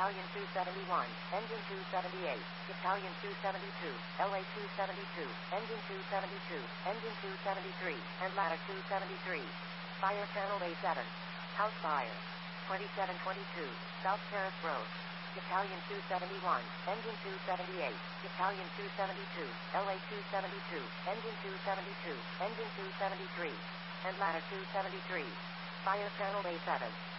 Italian 271, engine 278, Italian 272, LA 272, engine 272, engine 273, and ladder 273. Fire channel A7. House fire. 2722, South Terrace Road. Italian 271, engine 278, Italian 272, LA 272, engine 272, engine 273, and ladder 273. Fire channel A7.